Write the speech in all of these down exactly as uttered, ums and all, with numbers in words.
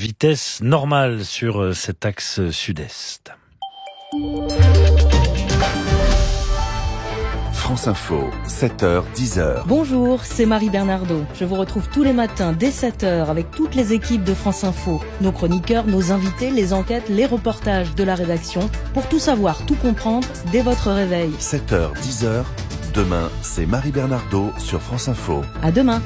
vitesse normale sur cet axe sud-est. France Info, sept heures, dix heures. Bonjour, c'est Marie Bernardo. Je vous retrouve tous les matins dès sept heures avec toutes les équipes de France Info. Nos chroniqueurs, nos invités, les enquêtes, les reportages de la rédaction. Pour tout savoir, tout comprendre, dès votre réveil. sept heures, dix heures. Demain, c'est Marie Bernardo sur France Info. À demain.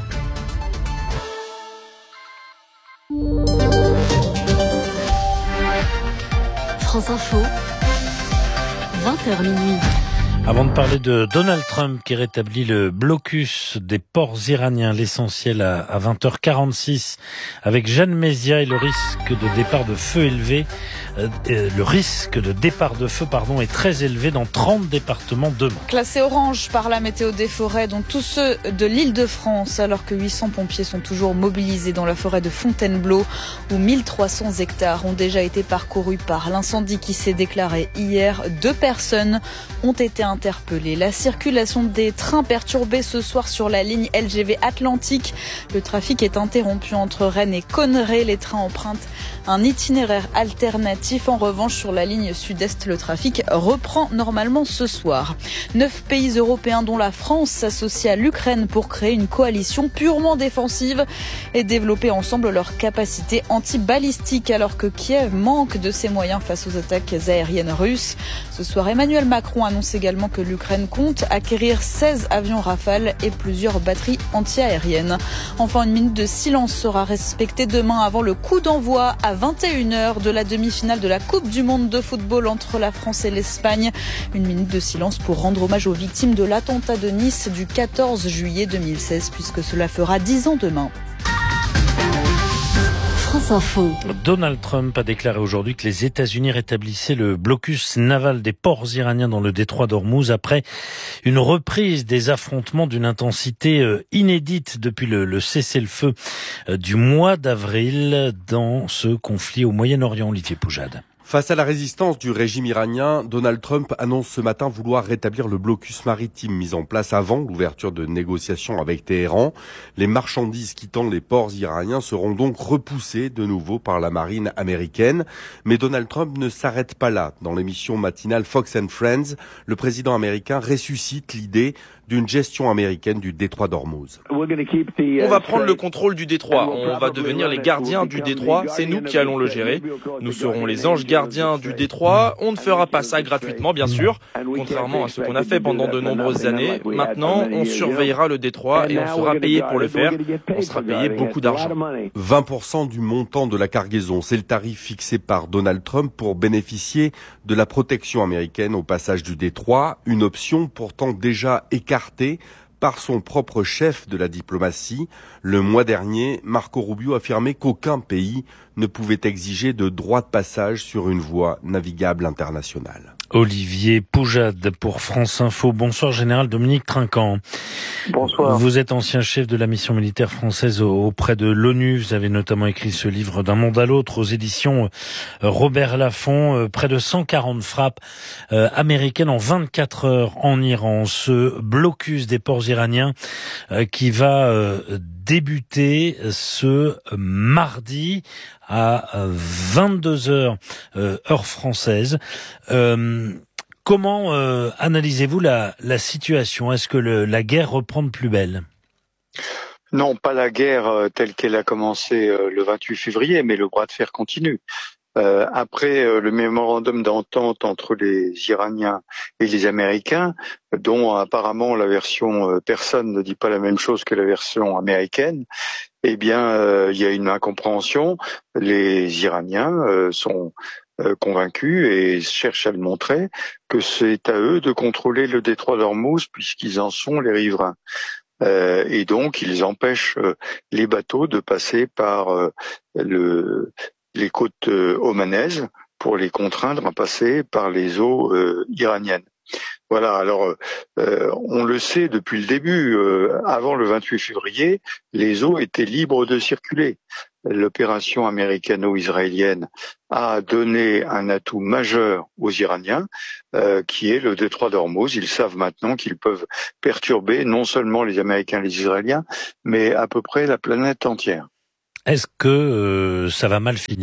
France Info, vingt heures minuit. Avant de parler de Donald Trump qui rétablit le blocus des ports iraniens, l'essentiel à vingt heures quarante-six avec Jeanne Mézia et le risque de départ de feu élevé. Euh, le risque de départ de feu pardon, est très élevé dans trente départements demain. Classé orange par la météo des forêts, dont tous ceux de l'Île-de-France, alors que huit cents pompiers sont toujours mobilisés dans la forêt de Fontainebleau, où mille trois cents hectares ont déjà été parcourus par l'incendie qui s'est déclaré hier. Deux personnes ont été interpellées. La circulation des trains perturbée ce soir sur la ligne L G V Atlantique. Le trafic est interrompu entre Rennes et Conneray. Les trains empruntent un itinéraire alternatif. En revanche, sur la ligne sud-est, le trafic reprend normalement ce soir. Neuf pays européens, dont la France, s'associent à l'Ukraine pour créer une coalition purement défensive et développer ensemble leurs capacités anti-balistiques, alors que Kiev manque de ses moyens face aux attaques aériennes russes. Ce soir, Emmanuel Macron annonce également que l'Ukraine compte acquérir seize avions Rafale et plusieurs batteries anti-aériennes. Enfin, une minute de silence sera respectée demain avant le coup d'envoi à vingt et une heures de la demi-finale de la Coupe du monde de football entre la France et l'Espagne. Une minute de silence pour rendre hommage aux victimes de l'attentat de Nice du quatorze juillet deux mille seize, puisque cela fera dix ans demain. France Info. Donald Trump a déclaré aujourd'hui que les États-Unis rétablissaient le blocus naval des ports iraniens dans le détroit d'Ormuz après une reprise des affrontements d'une intensité inédite depuis le, le cessez-le-feu du mois d'avril dans ce conflit au Moyen-Orient. Olivier Poujade. Face à la résistance du régime iranien, Donald Trump annonce ce matin vouloir rétablir le blocus maritime mis en place avant l'ouverture de négociations avec Téhéran. Les marchandises quittant les ports iraniens seront donc repoussées de nouveau par la marine américaine. Mais Donald Trump ne s'arrête pas là. Dans l'émission matinale Fox and Friends, le président américain ressuscite l'idée d'une gestion américaine du détroit d'Ormuz. On va prendre le contrôle du détroit. On va devenir les gardiens du détroit. C'est nous qui allons le gérer. Nous serons les anges gardiens du détroit. On ne fera pas ça gratuitement, bien sûr, contrairement à ce qu'on a fait pendant de nombreuses années. Maintenant, on surveillera le détroit et on sera payé pour le faire. On sera payé beaucoup d'argent. vingt pour cent du montant de la cargaison, c'est le tarif fixé par Donald Trump pour bénéficier de la protection américaine au passage du détroit, une option pourtant déjà écartée par son propre chef de la diplomatie. Le mois dernier, Marco Rubio affirmait qu'aucun pays ne pouvait exiger de droit de passage sur une voie navigable internationale. Olivier Poujade pour France Info. Bonsoir Général Dominique Trinquant. Bonsoir. Vous êtes ancien chef de la mission militaire française auprès de l'ONU. Vous avez notamment écrit ce livre D'un monde à l'autre aux éditions Robert Laffont. Près de cent quarante frappes américaines en vingt-quatre heures en Iran. Ce blocus des ports iraniens qui va débuter ce mardi à vingt-deux heures heure française. Euh, comment euh, analysez-vous la, la situation ? Est-ce que le, la guerre reprend de plus belle ? Non, pas la guerre euh, telle qu'elle a commencé euh, le vingt-huit février, mais le bras de fer continue. Euh, après euh, le mémorandum d'entente entre les Iraniens et les Américains, dont apparemment la version euh, personne ne dit pas la même chose que la version américaine, eh bien euh, il y a une incompréhension. Les Iraniens euh, sont euh, convaincus et cherchent à le montrer que c'est à eux de contrôler le détroit d'Ormuz puisqu'ils en sont les riverains. Euh, et donc ils empêchent euh, les bateaux de passer par euh, le les côtes euh, omanaises pour les contraindre à passer par les eaux euh, iraniennes. Voilà, alors euh, on le sait depuis le début, euh, avant le vingt-huit février, les eaux étaient libres de circuler. L'opération américano-israélienne a donné un atout majeur aux Iraniens, euh, qui est le détroit d'Ormuz. Ils savent maintenant qu'ils peuvent perturber non seulement les Américains et les Israéliens, mais à peu près la planète entière. Est-ce que euh, ça va mal finir ?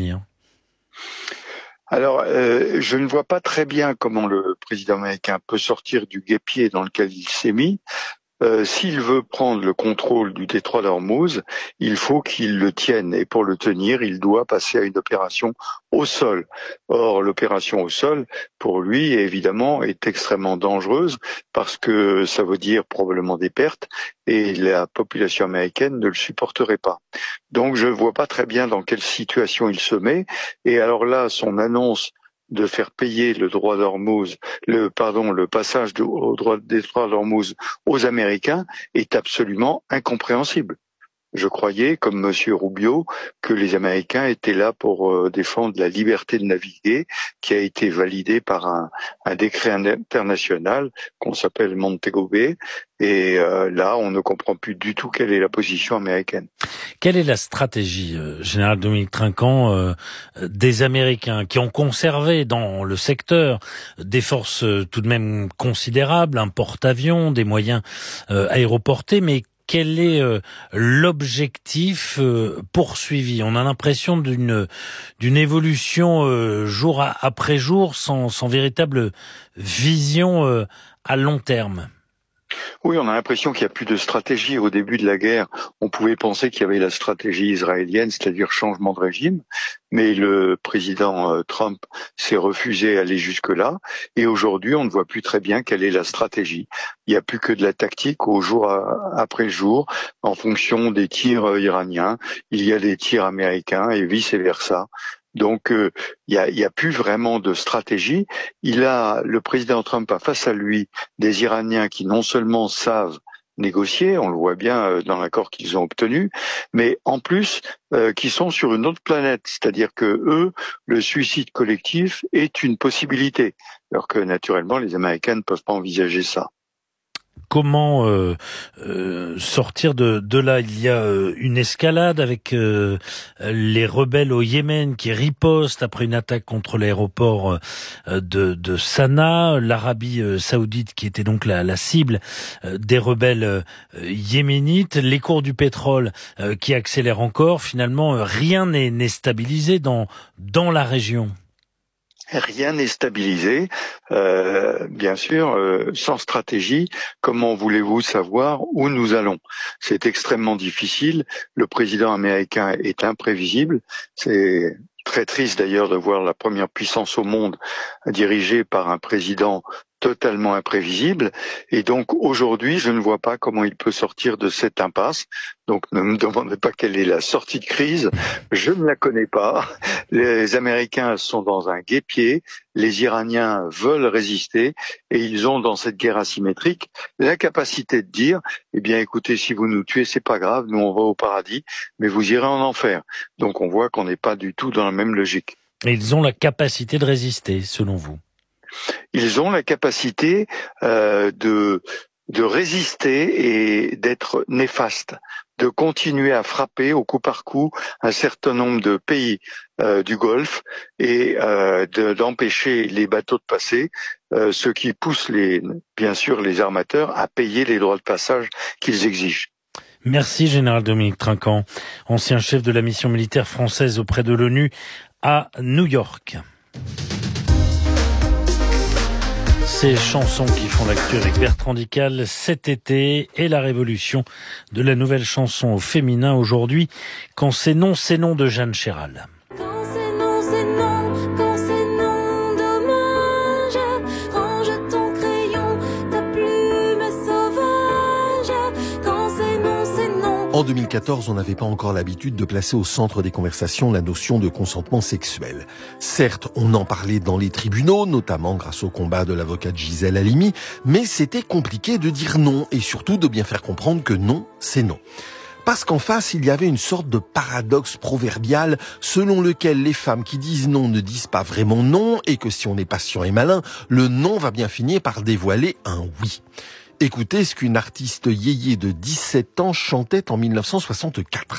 Alors, euh, je ne vois pas très bien comment le président américain peut sortir du guêpier dans lequel il s'est mis. Euh, s'il veut prendre le contrôle du détroit d'Ormuz, il faut qu'il le tienne. Et pour le tenir, il doit passer à une opération au sol. Or, l'opération au sol, pour lui, évidemment, est extrêmement dangereuse parce que ça veut dire probablement des pertes et la population américaine ne le supporterait pas. Donc, je ne vois pas très bien dans quelle situation il se met. Et alors là, son annonce de faire payer le droit d'Ormuz, le pardon, le passage de, au droit des détroit d'Ormuz aux Américains est absolument incompréhensible. Je croyais, comme Monsieur Rubio, que les Américains étaient là pour euh, défendre la liberté de naviguer, qui a été validée par un, un décret international qu'on s'appelle Montego Bay. Et euh, là, on ne comprend plus du tout quelle est la position américaine. Quelle est la stratégie, euh, général Dominique Trinquant, euh, des Américains qui ont conservé dans le secteur des forces euh, tout de même considérables, un porte-avions, des moyens euh, aéroportés, mais quel est euh, l'objectif euh, poursuivi ? On a l'impression d'une d'une évolution euh, jour à, après jour, sans, sans véritable vision euh, à long terme. Oui, on a l'impression qu'il n'y a plus de stratégie. Au début de la guerre, on pouvait penser qu'il y avait la stratégie israélienne, c'est-à-dire changement de régime, mais le président Trump s'est refusé à aller jusque-là, et aujourd'hui, on ne voit plus très bien quelle est la stratégie. Il n'y a plus que de la tactique au jour après jour, en fonction des tirs iraniens, il y a des tirs américains et vice-versa. Donc, il euh, y, a, y a plus vraiment de stratégie. Il a, le président Trump a face à lui des Iraniens qui non seulement savent négocier, on le voit bien dans l'accord qu'ils ont obtenu, mais en plus euh, qui sont sur une autre planète, c'est-à-dire que eux, le suicide collectif est une possibilité, alors que naturellement les Américains ne peuvent pas envisager ça. Comment euh, euh, sortir de, de là ? Il y a euh, une escalade avec euh, les rebelles au Yémen qui ripostent après une attaque contre l'aéroport euh, de, de Sanaa, l'Arabie euh, saoudite qui était donc la, la cible euh, des rebelles euh, yéménites, les cours du pétrole euh, qui accélèrent encore. Finalement, euh, rien n'est, n'est stabilisé dans, dans la région. Rien n'est stabilisé, euh, bien sûr, euh, sans stratégie. Comment voulez-vous savoir où nous allons ? C'est extrêmement difficile. Le président américain est imprévisible. C'est très triste d'ailleurs de voir la première puissance au monde dirigée par un président totalement imprévisible. Et donc aujourd'hui, je ne vois pas comment il peut sortir de cette impasse. Donc ne me demandez pas quelle est la sortie de crise. Je ne la connais pas. Les Américains sont dans un guêpier. Les Iraniens veulent résister. Et ils ont dans cette guerre asymétrique la capacité de dire, eh bien écoutez, si vous nous tuez, c'est pas grave, nous on va au paradis, mais vous irez en enfer. Donc on voit qu'on n'est pas du tout dans la même logique. Et ils ont la capacité de résister, selon vous ? Ils ont la capacité euh, de de résister et d'être néfastes, de continuer à frapper au coup par coup un certain nombre de pays euh, du Golfe et euh, de, d'empêcher les bateaux de passer, euh, ce qui pousse les, bien sûr les armateurs à payer les droits de passage qu'ils exigent. Merci général Dominique Trinquant, ancien chef de la mission militaire française auprès de l'ONU à New York. Ces chansons qui font l'actu avec Bertrand Dical cet été et la révolution de la nouvelle chanson au féminin aujourd'hui, Quand c'est non, c'est non de Jeanne Chéral. Quand c'est non, c'est non, quand c'est non, dommage, range ton crayon, ta plume est sauvage, quand c'est non, c'est non. En deux mille quatorze, on n'avait pas encore l'habitude de placer au centre des conversations la notion de consentement sexuel. Certes, on en parlait dans les tribunaux, notamment grâce au combat de l'avocate Gisèle Halimi, mais c'était compliqué de dire non et surtout de bien faire comprendre que non, c'est non. Parce qu'en face, il y avait une sorte de paradoxe proverbial selon lequel les femmes qui disent non ne disent pas vraiment non et que si on est patient et malin, le non va bien finir par dévoiler un oui. Écoutez ce qu'une artiste yéyé de dix-sept ans chantait en mille neuf cent soixante-quatre.